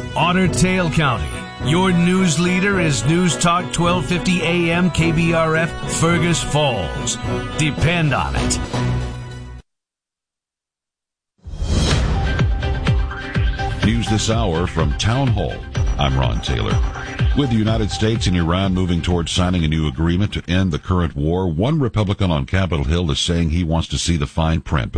Otter Tail County. Your news leader is News Talk 1250 AM KBRF, Fergus Falls. Depend on it. News this hour from Town Hall. I'm Ron Taylor. With the United States and Iran moving towards signing a new agreement to end the current war, one Republican on Capitol Hill is saying he wants to see the fine print